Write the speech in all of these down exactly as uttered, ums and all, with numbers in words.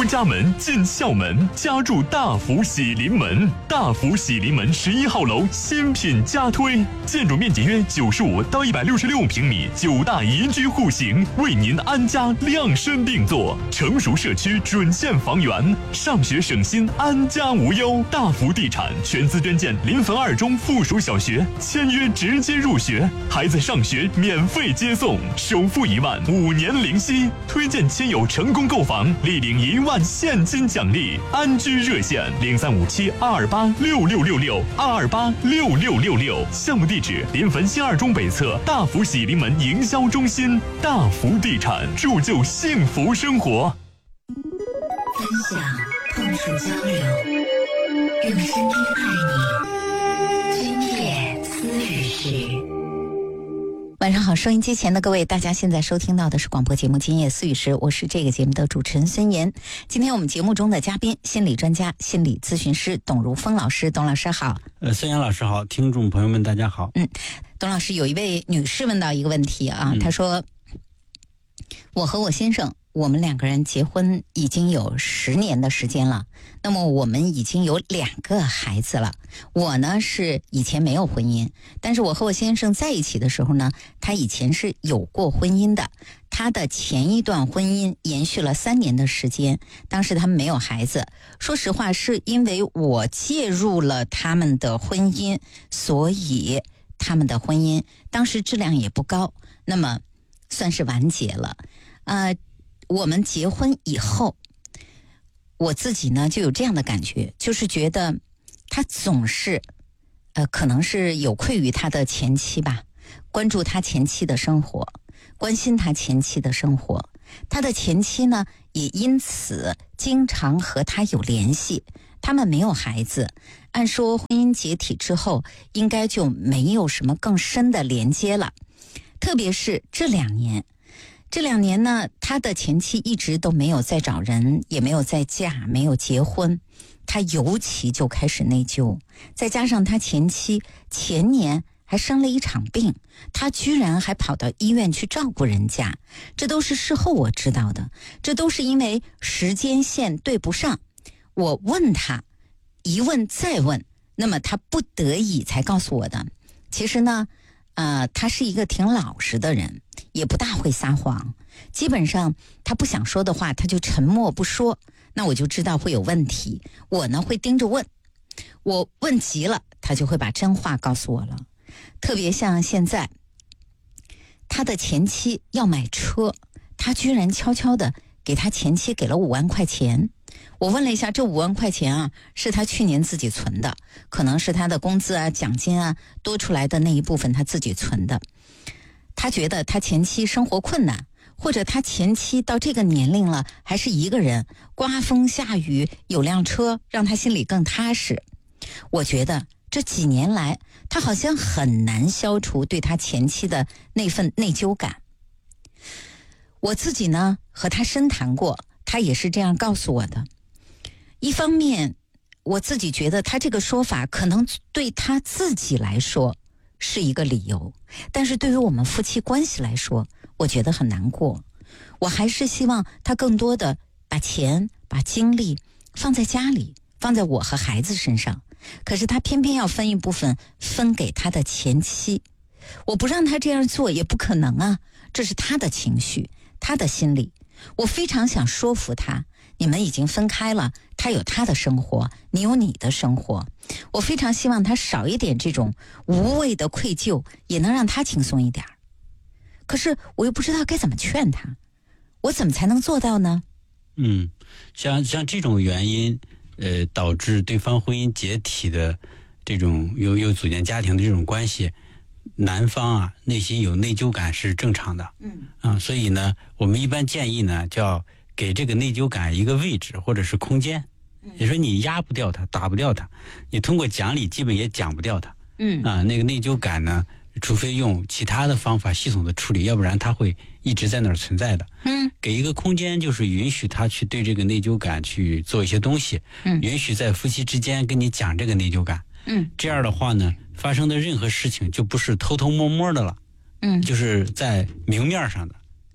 家门进校门，家住大福喜临门。大福喜临门十一号楼新品加推，建筑面积约九十五到一百六十六平米，九大宜居户型，为您安家量身定做。成熟社区准线房源，上学省心，安家无忧。大福地产全资捐建临汾二中附属小学，签约直接入学，孩子上学免费接送，首付一万，五年零息。推荐亲友成功购房，立领一万现金奖励。安居热线零三五七二二八六六六六二二八六六六六。项目地址临汾新二中北侧大福喜临门营销中心。大福地产，铸就幸福生活。 分享，碰触交流，用声音爱你。今夜思雨时。 晚上好，收音机前的各位，大家现在收听到的是广播节目《今夜思雨时》，我是这个节目的主持人孙岩。今天我们节目中的嘉宾，心理专家、心理咨询师董如峰老师。董老师好。 呃，孙岩老师好，听众朋友们大家好。 嗯，董老师，有一位女士问到一个问题啊，嗯、她说：“我和我先生，我们两个人结婚已经有十年的时间了，那么我们已经有两个孩子了。我呢是以前没有婚姻，但是我和我先生在一起的时候呢，他以前是有过婚姻的。他的前一段婚姻延续了三年的时间，当时他们没有孩子。说实话，是因为我介入了他们的婚姻，所以他们的婚姻当时质量也不高，那么算是完结了。呃。”我们结婚以后，我自己呢就有这样的感觉，就是觉得他总是呃，可能是有愧于他的前妻吧，关注他前妻的生活，关心他前妻的生活。他的前妻呢也因此经常和他有联系，他们没有孩子，按说婚姻解体之后应该就没有什么更深的连接了。特别是这两年这两年呢，他的前妻一直都没有再找人，也没有再嫁，没有结婚，他尤其就开始内疚。再加上他前妻前年还生了一场病，他居然还跑到医院去照顾人家，这都是事后我知道的，这都是因为时间线对不上。我问他，一问再问，那么他不得已才告诉我的。其实呢，呃，他是一个挺老实的人，也不大会撒谎，基本上他不想说的话他就沉默不说，那我就知道会有问题。我呢会盯着问，我问急了他就会把真话告诉我了。特别像现在他的前妻要买车，他居然悄悄的给他前妻给了五万块钱。我问了一下，这五万块钱啊是他去年自己存的，可能是他的工资啊奖金啊多出来的那一部分他自己存的。他觉得他前妻生活困难，或者他前妻到这个年龄了还是一个人，刮风下雨有辆车让他心里更踏实。我觉得这几年来他好像很难消除对他前妻的那份内疚感。我自己呢和他深谈过，他也是这样告诉我的。一方面我自己觉得他这个说法可能对他自己来说是一个理由，但是对于我们夫妻关系来说，我觉得很难过。我还是希望他更多的把钱把精力放在家里，放在我和孩子身上，可是他偏偏要分一部分分给他的前妻。我不让他这样做也不可能啊，这是他的情绪，他的心理。我非常想说服他，你们已经分开了，他有他的生活，你有你的生活。我非常希望他少一点这种无谓的愧疚，也能让他轻松一点。可是我又不知道该怎么劝他，我怎么才能做到呢？ 嗯，像像这种原因，呃，导致对方婚姻解体的这种有有组建家庭的这种关系，男方啊内心有内疚感是正常的。嗯啊，所以呢，我们一般建议呢，叫给这个内疚感一个位置或者是空间。也说你压不掉它，打不掉它，你通过讲理基本也讲不掉它。嗯啊，那个内疚感呢，除非用其他的方法系统的处理，要不然它会一直在那儿存在的。嗯，给一个空间，就是允许他去对这个内疚感去做一些东西。嗯，允许在夫妻之间跟你讲这个内疚感。嗯，这样的话呢，发生的任何事情就不是偷偷摸摸的了。嗯，就是在明面上的。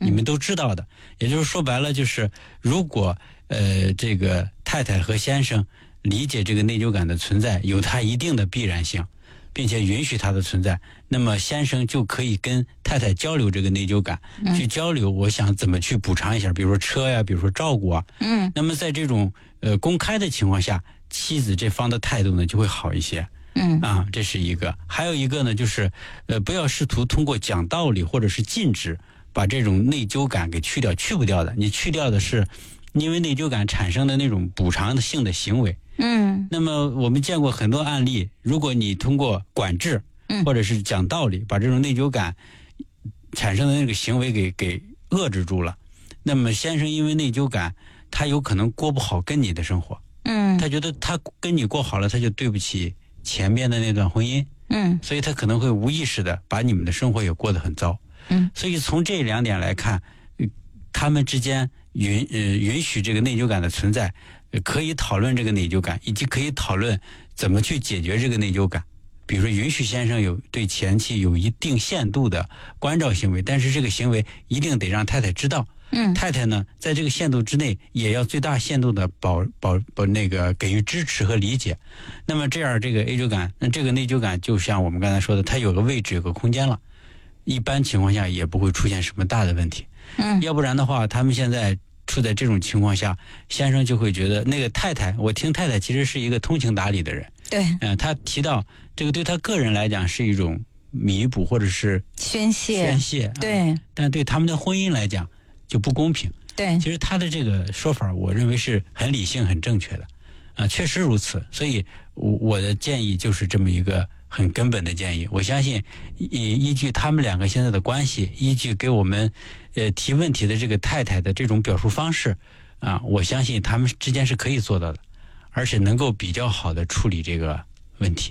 你们都知道的。也就是说白了，就是如果呃这个太太和先生理解这个内疚感的存在有它一定的必然性，并且允许它的存在，那么先生就可以跟太太交流这个内疚感，嗯、去交流我想怎么去补偿一下，比如说车呀，比如说照顾啊。嗯。那么在这种呃公开的情况下，妻子这方的态度呢就会好一些。嗯。啊，这是一个。还有一个呢，就是呃不要试图通过讲道理或者是禁止把这种内疚感给去掉，去不掉的。你去掉的是因为内疚感产生的那种补偿性的行为。嗯，那么我们见过很多案例，如果你通过管制，嗯，或者是讲道理，把这种内疚感产生的那个行为给给遏制住了，那么先生因为内疚感，他有可能过不好跟你的生活，嗯，他觉得他跟你过好了，他就对不起前面的那段婚姻，嗯，所以他可能会无意识的把你们的生活也过得很糟，嗯，所以从这两点来看，他们之间允呃允许这个内疚感的存在。可以讨论这个内疚感，以及可以讨论怎么去解决这个内疚感。比如说，允许先生有对前妻有一定限度的关照行为，但是这个行为一定得让太太知道。嗯，太太呢，在这个限度之内，也要最大限度的保保保那个给予支持和理解。那么这样，这个内疚感，那这个内疚感就像我们刚才说的，它有个位置，有个空间了。一般情况下也不会出现什么大的问题。嗯，要不然的话，他们现在。处在这种情况下，先生就会觉得那个太太，我听太太其实是一个通情达理的人。对，嗯、呃，他提到这个对他个人来讲是一种弥补或者是宣泄， 宣泄。对、啊，但对他们的婚姻来讲就不公平。对，其实他的这个说法，我认为是很理性、很正确的，啊，确实如此。所以，我我的建议就是这么一个很根本的建议。我相信，依依据他们两个现在的关系，依据给我们。呃，提问题的这个太太的这种表述方式，啊，我相信他们之间是可以做到的，而且能够比较好的处理这个问题。